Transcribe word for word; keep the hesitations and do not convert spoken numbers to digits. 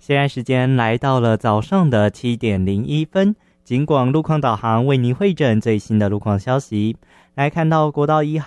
现在时间来到了早上的七点零一分，警广路况导航为您汇整最新的路况消息。来看到国道一